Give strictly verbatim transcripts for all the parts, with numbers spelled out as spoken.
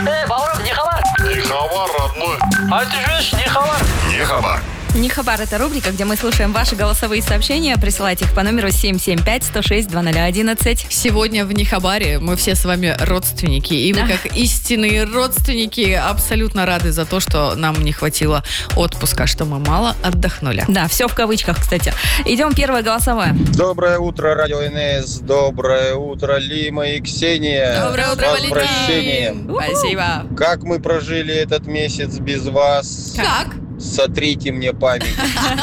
Эй, Бауров, не хабар? Не хабар, родной. А ты же не хабар? Не хабар. Не хабар — это рубрика, где мы слушаем ваши голосовые сообщения. Присылайте их по номеру семь семь пять сто шесть двадцать одиннадцать. Сегодня в Нехабаре мы все с вами родственники. И вы, как истинные родственники, абсолютно рады за то, что нам не хватило отпуска, что мы мало отдохнули. Да, все в кавычках, кстати. Идем первое голосовое. Доброе утро, Радио эн эс. Доброе утро, Лима и Ксения. Доброе утро, С Валентин. возвращением. Спасибо. Как мы прожили этот месяц без вас? Как? Сотрите мне память.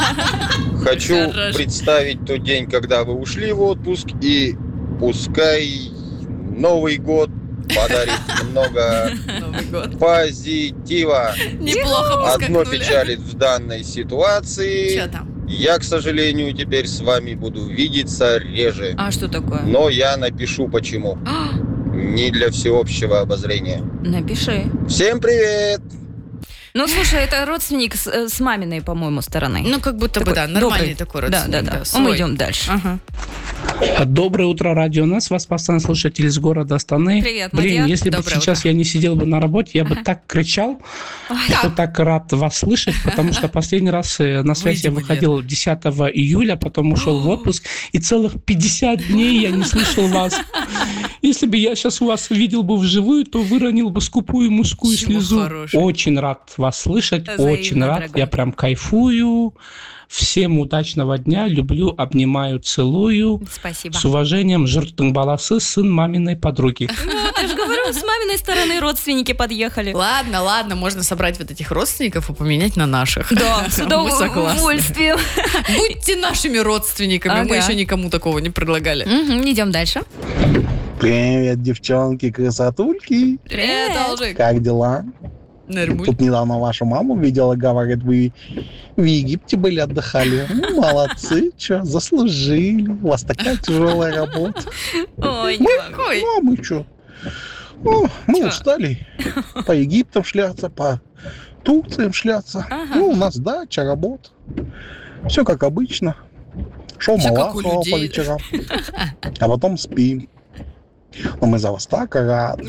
Хочу Хорошо. представить тот день, когда вы ушли в отпуск, и пускай Новый год подарит много Новый год. позитива. Неплохо мы Одно скакнули. печалит в данной ситуации. Что там? Я, к сожалению, теперь с вами буду видеться реже. А что такое? Но я напишу почему. Не для всеобщего обозрения. Напиши. Всем привет! Ну, слушай, это родственник с, э, с маминой, по-моему, стороны. Ну, как будто бы, Такой да, нормальный добрый. такой Да, родственник. да, да. свой. Мы идем дальше. Ага. Доброе утро, Радио эн эс. Вас постоянно слушатель из города Астаны. Привет, Блин, Мадьяр. если бы Доброе сейчас утро. я не сидел бы на работе, я бы так кричал. Я бы так рад вас слышать, потому что последний раз э, на связь я Выйди, выходил десятого июля, потом ушел в отпуск, и целых пятьдесят дней я не слышал вас. Если бы я сейчас вас видел бы вживую, то выронил бы скупую мужскую Чего слезу. хорошего. Очень рад вас слышать, Взаимно, очень рад. дорогой. Я прям кайфую. Всем удачного дня. Люблю, обнимаю, целую. Спасибо. С уважением, Жыртың баласы, сын маминой подруги. Вот, я же говорю, с маминой стороны родственники подъехали. Ладно, ладно, можно собрать вот этих родственников и поменять на наших. Да, с Мы согласны. удовольствием. Будьте нашими родственниками, мы Ага. еще никому такого не предлагали. Мгм, идем дальше. Привет, девчонки, красотульки. Привет, Алжик. Как дела? Нормуль. Тут недавно вашу маму видела, говорит, вы в Египте были, отдыхали. Ну, молодцы, что, заслужили. У вас такая тяжелая работа. Ой, Мы, Какой? ну, а мы что? Ну, мы Чё? устали по Египтам шляться, по Турциям шляться. Ага. Ну, у нас дача, работа. Все как обычно. Шоу Всё как у Малахова по людей. вечерам. А потом спим. Но мы за вас так рады.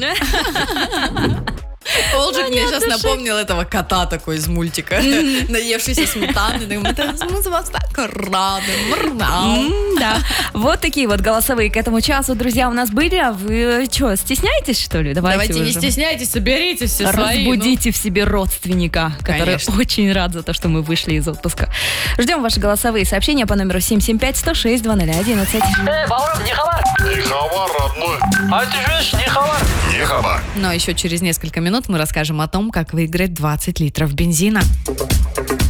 Олжик мне сейчас души. напомнил этого кота такой из мультика, наевшийся сметаны. Мы за вас так рады. Мрнау. М, Да. Вот такие вот голосовые к этому часу, друзья, у нас были. А вы что, стесняетесь, что ли? Давайте не уже. стесняйтесь, соберитесь все свои. ну. Разбудите в себе родственника, который Конечно. очень рад за то, что мы вышли из отпуска. Ждем ваши голосовые сообщения по номеру семь семь пять сто шесть двадцать одиннадцать. Эй, Бауров, не хабар? Не хабар, родной. А ты же не хабар? Не хабар. Но еще через несколько минут мы расскажем о том, как выиграть двадцать литров бензина.